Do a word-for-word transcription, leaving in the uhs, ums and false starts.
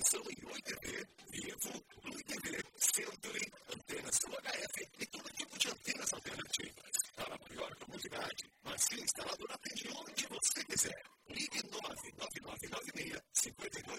programação em Oi T V, Vivo, Blue T V, Century, antenas U H F e todo tipo de antenas alternativas. Para maior comodidade, Macia Instaladora